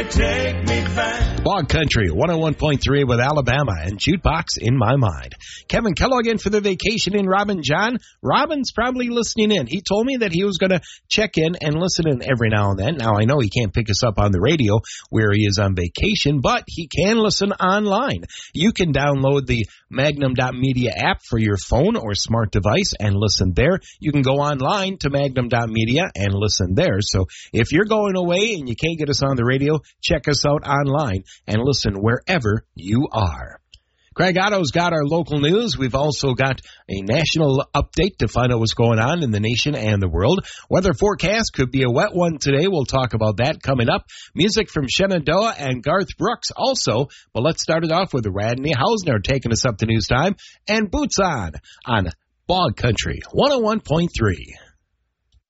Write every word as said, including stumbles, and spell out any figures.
Take me back. Bog Country, one oh one point three with Alabama and Jukebox in My Mind. Kevin Kellogg in for the vacation in Robin John. Robin's probably listening in. He told me that he was going to check in and listen in every now and then. Now, I know he can't pick us up on the radio where he is on vacation, but he can listen online. You can download the Magnum dot media app for your phone or smart device and listen there. You can go online to Magnum dot media and listen there. So if you're going away and you can't get us on the radio, check us out online and listen wherever you are. Craig Otto's got our local news. We've also got a national update to find out what's going on in the nation and the world. Weather forecast could be a wet one today. We'll talk about that coming up. Music from Shenandoah and Garth Brooks also. But let's start it off with Radney Hausner taking us up to news time and Boots On on Bog Country one oh one point three.